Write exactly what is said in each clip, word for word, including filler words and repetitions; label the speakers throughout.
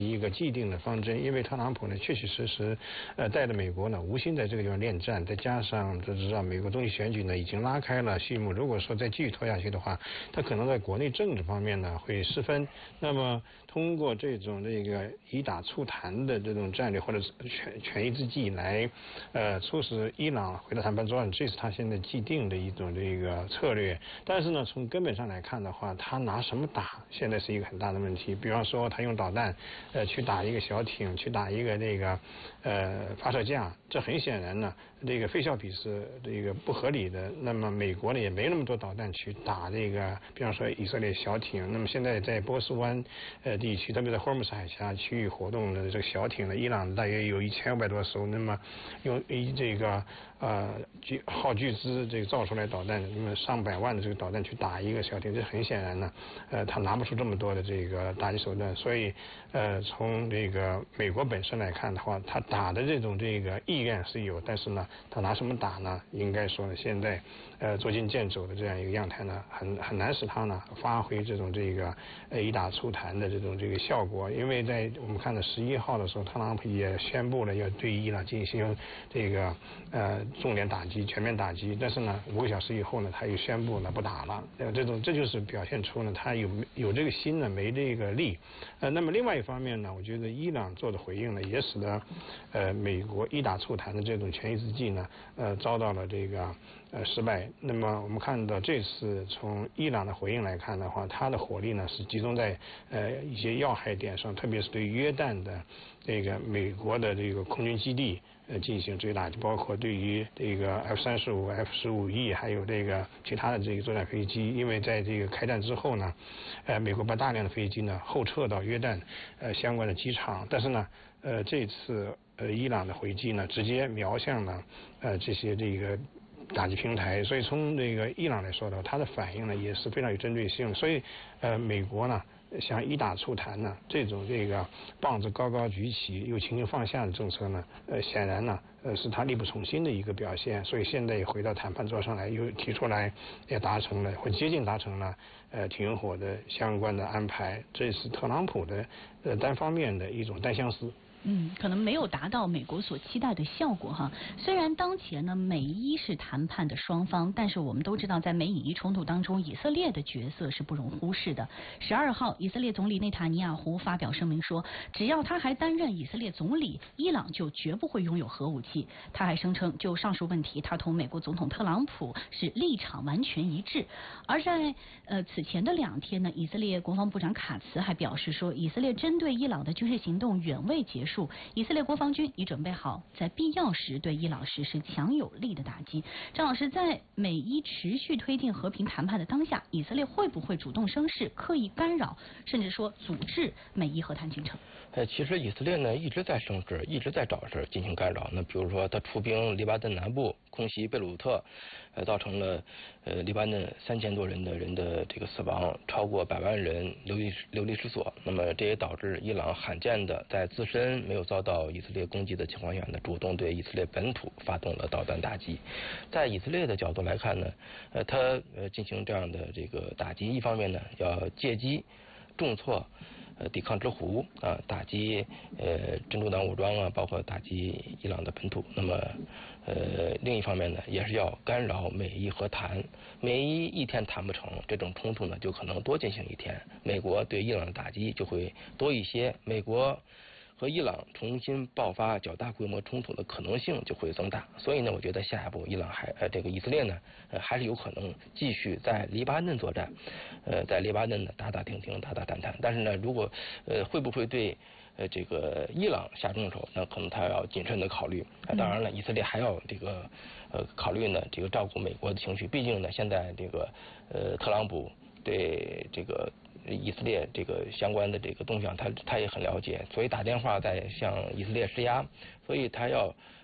Speaker 1: 一个既定的方针，因为特朗普呢确确实实，呃，带着美国呢无心在这个地方恋战，再加上都知道美国中期选举呢已经拉开了序幕，如果说再继续拖下去的话，他可能在国内政治方面呢会失分。那么通过这种这个以打促谈的这种战略或者是权权宜之计来，呃，促使伊朗回到谈判桌上，这是他现在既定的一种这个策略。但是呢，从根本上来看的话，他拿什么打，现在是一个很大的问题。比方说，他用导弹。呃，去打一个小艇，去打一个那个呃发射架，这很显然呢，这个非效比是这个不合理的。那么美国呢也没那么多导弹去打这个，比方说以色列小艇。那么现在在波斯湾呃地区，特别在霍尔木兹海峡区域活动的这个小艇呢，伊朗大约有一千五百多艘。那么用以这个呃巨耗巨资这个造出来导弹，那么上百万的这个导弹去打一个小艇，这很显然呢，呃，他拿不出这么多的这个打击手段，所以呃。从这个美国本身来看的话，他打的这种这个意愿是有，但是呢，他拿什么打呢？应该说呢，现在呃捉襟见肘的这样一个样态呢，很很难使他呢发挥这种这个呃以打促谈的这种这个效果。因为在我们看到十一号的时候，特朗普也宣布了要对伊朗进行这个呃重点打击、全面打击，但是呢，五个小时以后呢，他又宣布了不打了。呃，这种这就是表现出呢，他有有这个心呢，没这个力。呃，那么另外一方面。我觉得伊朗做的回应呢，也使得呃美国以打促谈的这种权宜之计呢，呃遭到了这个呃失败。那么我们看到这次从伊朗的回应来看的话，它的火力呢是集中在呃一些要害点上，特别是对约旦的这个美国的这个空军基地呃进行追打击，包括对于这个 F 三十五、F 十五 E 还有这个其他的这个作战飞机，因为在这个开战之后呢，呃美国把大量的飞机呢后撤到约旦呃相关的机场，但是呢，呃，这次呃伊朗的回击呢，直接瞄向了呃这些这个打击平台，所以从这个伊朗来说的话，它的反应呢也是非常有针对性，所以呃美国呢想以打促谈呢，这种这个棒子高高举起又轻轻放下的政策呢，呃显然呢呃是他力不从心的一个表现，所以现在也回到谈判桌上来，又提出来也达成了或接近达成了呃停火的相关的安排，这是特朗普的呃单方面的一种单相思。
Speaker 2: 嗯，可能没有达到美国所期待的效果哈。虽然当前呢美伊是谈判的双方，但是我们都知道，在美以伊冲突当中，以色列的角色是不容忽视的。十二号，以色列总理内塔尼亚胡发表声明说，只要他还担任以色列总理，伊朗就绝不会拥有核武器。他还声称，就上述问题，他同美国总统特朗普是立场完全一致。而在呃此前的两天呢，以色列国防部长卡茨还表示说，以色列针对伊朗的军事行动远未结束。以色列国防军已准备好在必要时对伊朗实施强有力的打击。张老师，在美伊持续推进和平谈判的当下，以色列会不会主动生事，刻意干扰，甚至说阻滞美伊和谈进程？
Speaker 3: 呃，其实以色列呢一直在生事，一直在找事进行干扰。那比如说，他出兵黎巴嫩南部，空袭贝鲁特，呃，造成了呃黎巴嫩三千多人的人的这个死亡，超过百万人流离流离失所。那么这也导致伊朗罕见的在自身没有遭到以色列攻击的情况下呢，主动对以色列本土发动了导弹打击。在以色列的角度来看呢，呃，他呃进行这样的这个打击，一方面呢要借机重挫呃抵抗之狐啊，打击呃真主党武装啊，包括打击伊朗的本土。那么呃另一方面呢，也是要干扰美伊和谈。美伊一天谈不成，这种冲突呢就可能多进行一天。美国对伊朗的打击就会多一些，美国和伊朗重新爆发较大规模冲突的可能性就会增大。所以呢，我觉得下一步伊朗还呃这个以色列呢呃还是有可能继续在黎巴嫩作战，呃在黎巴嫩呢打打停停打打谈谈。但是呢，如果呃会不会对呃这个伊朗下重手，那可能他要谨慎的考虑。啊，当然了，以色列还要这个呃考虑呢这个照顾美国的情绪，毕竟呢现在这个呃特朗普对这个以色列这个相关的这个动向，他他也很了解，所以打电话在向以色列施压，所以他要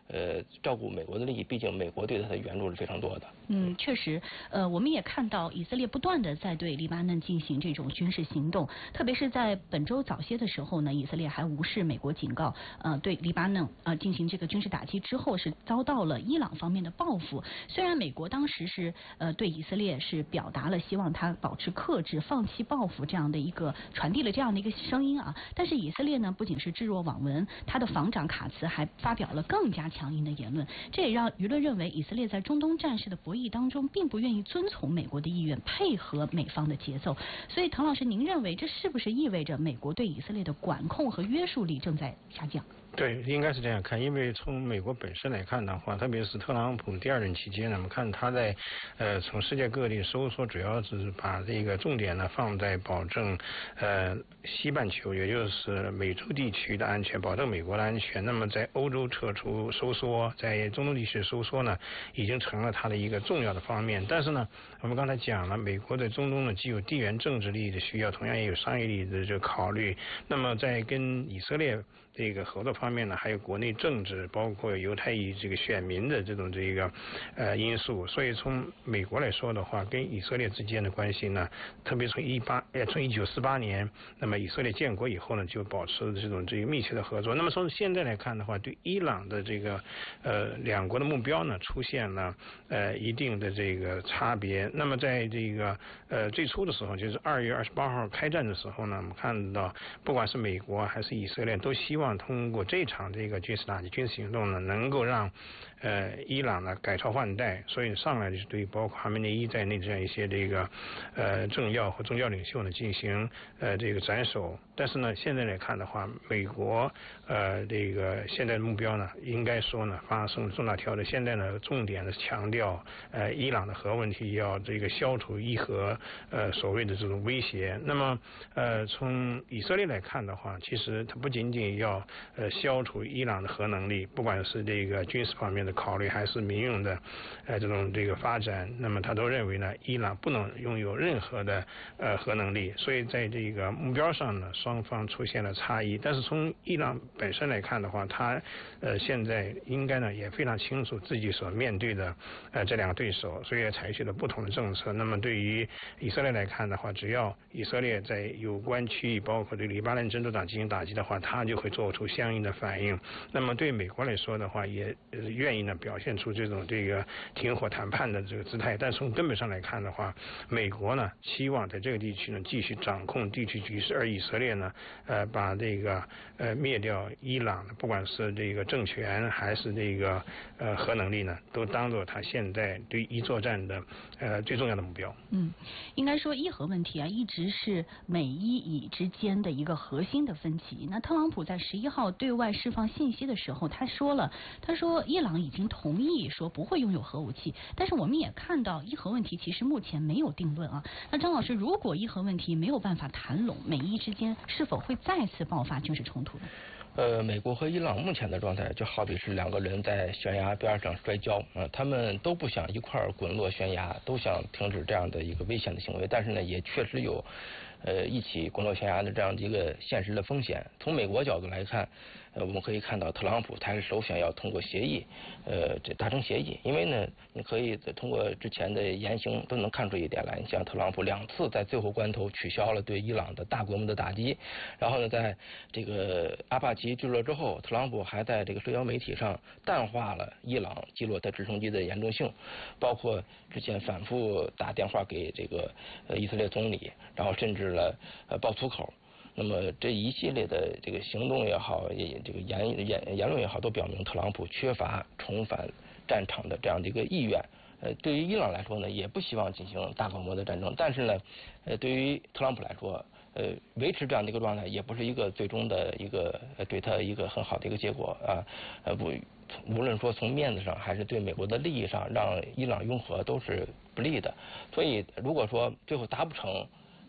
Speaker 3: 呃照顾美国的利益，毕竟美国对他的援助是非常多的。
Speaker 2: 嗯，确实，呃，我们也看到以色列不断的在对黎巴嫩进行这种军事行动，特别是在本周早些的时候呢，以色列还无视美国警告，呃，对黎巴嫩呃进行这个军事打击之后，是遭到了伊朗方面的报复。虽然美国当时是呃对以色列是表达了希望他保持克制、放弃报复这样的一个传递了这样的一个声音啊，但是以色列呢不仅是置若罔闻，他的防长卡茨还发表了更加强硬的言论，这也让舆论认为以色列在中东战事的博弈当中并不愿意遵从美国的意愿，配合美方的节奏。所以，唐老师，您认为这是不是意味着美国对以色列的管控和约束力正在下降？
Speaker 1: 对，应该是这样看，因为从美国本身来看的话，特别是特朗普第二任期间呢，我们看他在呃从世界各地收缩，主要是把这个重点呢放在保证呃西半球，也就是美洲地区的安全，保证美国的安全。那么在欧洲撤出收缩，在中东地区收缩呢，已经成了他的一个重要的方面。但是呢，我们刚才讲了，美国在中东呢既有地缘政治利益的需要，同样也有商业利益的这个考虑。那么在跟以色列这个合作方面呢，还有国内政治，包括犹太裔这个选民的这种这个呃因素，所以从美国来说的话，跟以色列之间的关系呢，特别从一八呃从一九四八年，那么以色列建国以后呢，就保持这种这个密切的合作。那么从现在来看的话，对伊朗的这个呃两国的目标呢，出现了呃一定的这个差别。那么在这个呃最初的时候，就是二月二十八号开战的时候呢，我们看到不管是美国还是以色列，都希望通过这场这个军事打击、军事行动呢，能够让呃伊朗呢改朝换代，所以上来就是对包括哈梅内伊在内这样一些这个呃政要和宗教领袖呢进行呃这个斩首。但是呢，现在来看的话，美国呃这个现在的目标呢，应该说呢发生重大调整。现在呢，重点的强调呃伊朗的核问题要这个消除伊核呃所谓的这种威胁。那么呃从以色列来看的话，其实它不仅仅要呃消除伊朗的核能力，不管是这个军事方面的考虑，还是民用的呃这种这个发展，那么他都认为呢，伊朗不能拥有任何的呃核能力。所以在这个目标上呢，双方出现了差异。但是从伊朗本身来看的话，他呃现在应该呢也非常清楚自己所面对的呃这两个对手，所以也采取了不同的政策。那么对于以色列来看的话，只要以色列在有关区域，包括对黎巴嫩真主党进行打击的话，他就会做出相应的反应。那么对美国来说的话，也愿意呢表现出这种这个停火谈判的这个姿态。但从根本上来看的话，美国呢希望在这个地区呢继续掌控地区局势，而以色列呢呃把这个呃灭掉伊朗，不管是这个政权还是这个呃核能力呢，都当做他现在对伊作战的呃最重要的目标。
Speaker 2: 嗯，应该说伊核问题啊，一直是美伊以之间的一个核心的分歧。那特朗普在十一号对外释放信息的时候，他说了，他说伊朗已经同意说不会拥有核武器，但是我们也看到伊核问题其实目前没有定论啊。那张老师，如果伊核问题没有办法谈拢，美伊之间是否会再次爆发军事冲突呢？
Speaker 3: 呃，美国和伊朗目前的状态就好比是两个人在悬崖边上摔跤，呃，他们都不想一块儿滚落悬崖，都想停止这样的一个危险的行为，但是呢，也确实有呃一起滚落悬崖的这样的一个现实的风险。从美国角度来看，呃，我们可以看到特朗普他是首选要通过协议，呃，这达成协议，因为呢，你可以通过之前的言行都能看出一点来，像特朗普两次在最后关头取消了对伊朗的大规模的打击，然后呢，在这个阿帕奇坠落之后，特朗普还在这个社交媒体上淡化了伊朗击落他直升机的严重性，包括之前反复打电话给这个呃以色列总理，然后甚至了呃爆粗口。那么这一系列的这个行动也好，也这个言言言论也好，都表明特朗普缺乏重返战场的这样的一个意愿。呃，对于伊朗来说呢，也不希望进行大规模的战争，但是呢，呃，对于特朗普来说，呃，维持这样的一个状态，也不是一个最终的一个呃对他一个很好的一个结果啊。呃，不，无论说从面子上还是对美国的利益上，让伊朗拥核都是不利的。所以，如果说最后达不成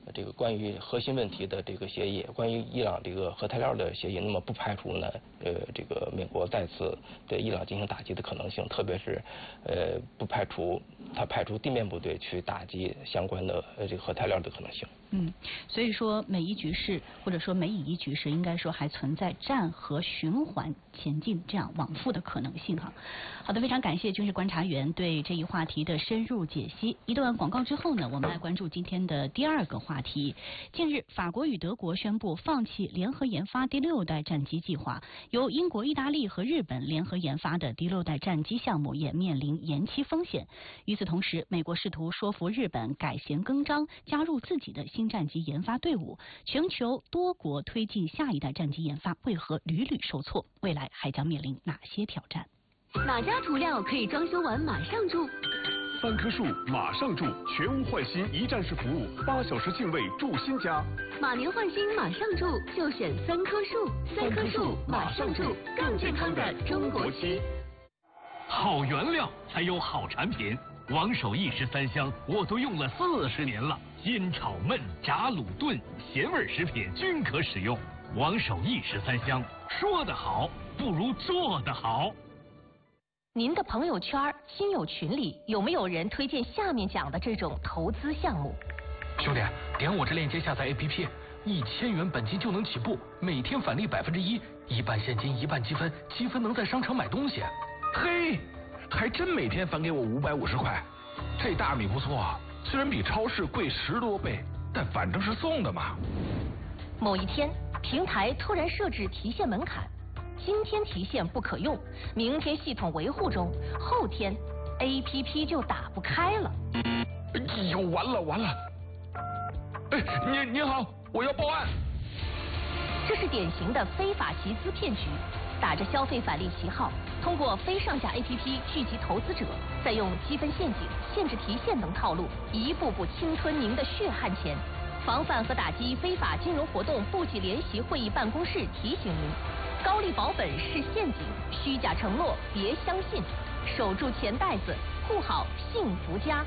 Speaker 3: 这个关于核心问题的这个协议，关于伊朗这个核材料的协议，那么不排除呢，呃，这个美国再次对伊朗进行打击的可能性，特别是，呃，不排除他派出地面部队去打击相关的呃这个核材料的可能性。
Speaker 2: 嗯，所以说美伊局势或者说美以伊局势，应该说还存在战和循环前进这样往复的可能性哈。好的，非常感谢军事观察员对这一话题的深入解析。一段广告之后呢，我们来关注今天的第二个话题。近日，法国与德国宣布放弃联合研发第六代战机计划，由英国、意大利和日本联合研发的第六代战机项目也面临延期风险。与此同时，美国试图说服日本改弦更张，加入自己的新战机研发队伍。全球多国推进下一代战机研发，为何屡屡受挫？未来还将面临哪些挑战？
Speaker 4: 哪家涂料可以装修完马上住？
Speaker 5: 三棵树马上住，全屋换新一站式服务，八小时净位住新家。
Speaker 4: 马年换新马上住，就选三棵树。三棵树马上住，更健康的中国漆。
Speaker 6: 好原料才有好产品，王守义十三香我都用了四十年了，煎炒焖炸卤炖咸味食品均可使用。王守义十三香，说得好不如做得好。
Speaker 7: 您的朋友圈、亲友群里有没有人推荐下面讲的这种投资项目？
Speaker 6: 兄弟，点我这链接下载 A P P， 一千元本金就能起步，每天返利百分之一，一半现金一半积分，积分能在商场买东西。
Speaker 8: 嘿，还真每天返给我五百五十块，这大米不错，虽然比超市贵十多倍，但反正是送的嘛。
Speaker 7: 某一天，平台突然设置提现门槛。今天提现不可用，明天系统维护中，后天 A P P 就打不开了。
Speaker 8: 哎呦，完了完了！哎，您您好，我要报案。
Speaker 7: 这是典型的非法集资骗局，打着消费返利旗号，通过非上架 A P P 聚集投资者，再用积分陷阱、限制提现等套路，一步步侵吞您的血汗钱。防范和打击非法金融活动部级联席会议办公室提醒您。高利保本是陷阱，虚假承诺别相信，守住钱袋子，护好幸福家。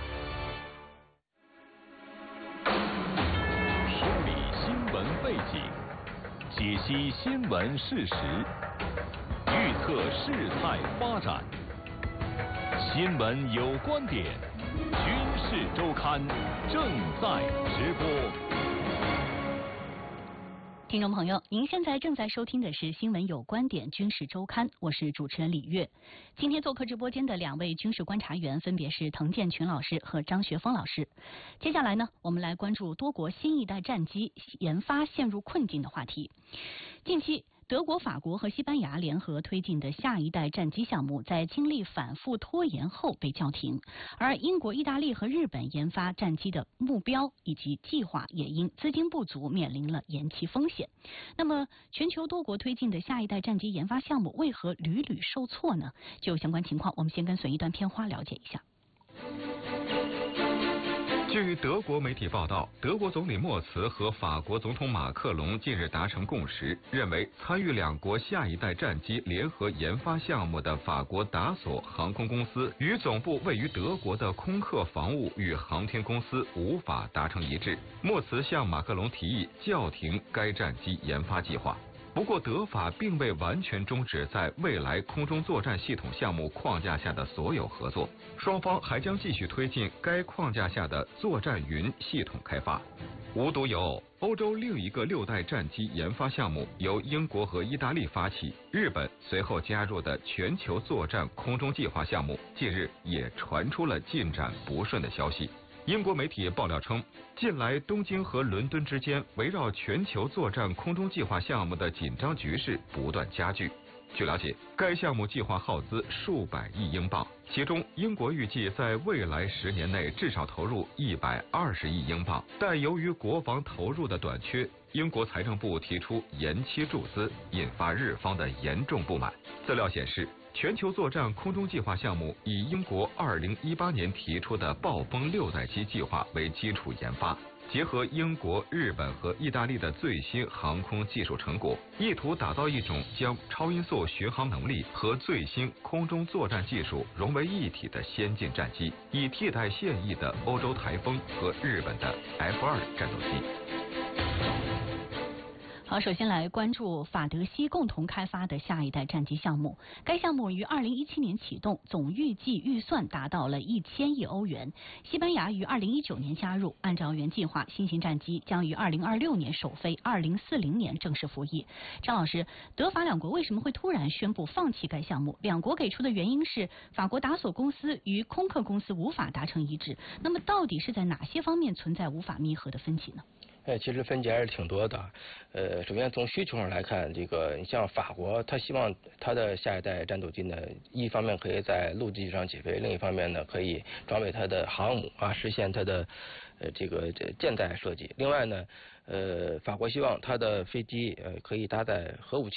Speaker 9: 梳理新闻背景，解析新闻事实，预测事态发展。新闻有观点，军事周刊正在直播。
Speaker 2: 听众朋友，您现在正在收听的是《新闻有观点·军事周刊》，我是主持人李月。今天做客直播间的两位军事观察员分别是滕建群老师和张学峰老师。接下来呢，我们来关注多国新一代战机研发陷入困境的话题。近期，德国、法国和西班牙联合推进的下一代战机项目，在经历反复拖延后被叫停，而英国、意大利和日本研发战机的目标以及计划也因资金不足面临了延期风险。那么，全球多国推进的下一代战机研发项目为何屡屡受挫呢？就相关情况，我们先跟随一段片花了解一下。
Speaker 10: 据德国媒体报道，德国总理默茨和法国总统马克龙近日达成共识，认为参与两国下一代战机联合研发项目的法国达索航空公司与总部位于德国的空客防务与航天公司无法达成一致。默茨向马克龙提议叫停该战机研发计划。不过，德法并未完全终止在未来空中作战系统项目框架下的所有合作，双方还将继续推进该框架下的作战云系统开发。无独有偶，欧洲另一个六代战机研发项目由英国和意大利发起，日本随后加入的全球作战空中计划项目，近日也传出了进展不顺的消息。英国媒体爆料称，近来东京和伦敦之间围绕全球作战空中计划项目的紧张局势不断加剧。据了解，该项目计划耗资数百亿英镑，其中英国预计在未来十年内至少投入一百二十亿英镑，但由于国防投入的短缺，英国财政部提出延期注资，引发日方的严重不满。资料显示，全球作战空中计划项目以英国二零一八年提出的暴风六代机计划为基础研发， 结合英国、日本和意大利的最新航空技术成果，意图打造一种将超音速巡航能力和最新空中作战技术融为一体的先进战机，以替代现役的欧洲台风和日本的 F 二战斗机。
Speaker 2: 好，首先来关注法德西共同开发的下一代战机项目。该项目于二零一七年启动，总预计预算达到了一千亿欧元。西班牙于二零一九年加入，按照原计划，新型战机将于二零二六年首飞，二零四零年正式服役。张老师，德法两国为什么会突然宣布放弃该项目？两国给出的原因是法国达索公司与空客公司无法达成一致。那么，到底是在哪些方面存在无法弥合的分歧呢？
Speaker 3: 呃，其实分歧还是挺多的。呃，首先从需求上来看，这个你像法国，它希望它的下一代战斗机呢，一方面可以在陆地上起飞，另一方面呢，可以装备它的航母啊，实现它的呃这个这舰载设计。另外呢，呃，法国希望它的飞机呃可以搭载核武器。